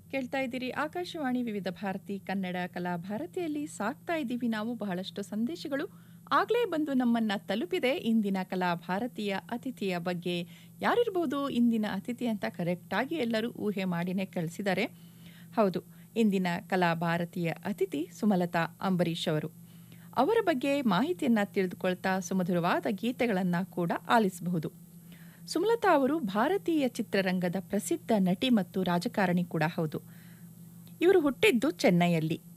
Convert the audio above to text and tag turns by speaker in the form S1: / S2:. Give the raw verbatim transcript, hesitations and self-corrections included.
S1: ಕೇಳ್ತಾ ಇದ್ದೀರಿ ಆಕಾಶವಾಣಿ ವಿವಿಧ ಭಾರತಿ ಕನ್ನಡ ಕಲಾ ಭಾರತಿಯಲ್ಲಿ ಸಾಕ್ತಾ ಇದ್ದೀವಿ ನಾವು ಬಹಳಷ್ಟು ಸಂದೇಶಗಳು ಆಗಲೇ ಬಂದು ನಮ್ಮನ್ನ ತಲುಪಿದೆ. ಇಂದಿನ ಕಲಾ ಭಾರತೀಯ ಅತಿಥಿಯ ಬಗ್ಗೆ ಯಾರಿರ್ಬೋದು ಇಂದಿನ ಅತಿಥಿ ಅಂತ ಕರೆಕ್ಟಾಗಿ ಎಲ್ಲರೂ ಊಹೆ ಮಾಡಿನೇ ಕಳಿಸಿದ್ದಾರೆ. ಹೌದು, ಇಂದಿನ ಕಲಾ ಭಾರತೀಯ ಅತಿಥಿ ಸುಮಲತಾ ಅಂಬರೀಶ್ ಅವರು. ಅವರ ಬಗ್ಗೆ ಮಾಹಿತಿಯನ್ನು ತಿಳಿದುಕೊಳ್ತಾ ಸುಮಧುರವಾದ ಗೀತೆಗಳನ್ನು ಕೂಡ ಆಲಿಸಬಹುದು. ಸುಮಲತಾ ಅವರು ಭಾರತೀಯ ಚಿತ್ರರಂಗದ ಪ್ರಸಿದ್ಧ ನಟಿ ಮತ್ತು ರಾಜಕಾರಣಿ ಕೂಡ ಹೌದು. ಇವರು ಹುಟ್ಟಿದ್ದು ಚೆನ್ನೈಯಲ್ಲಿ.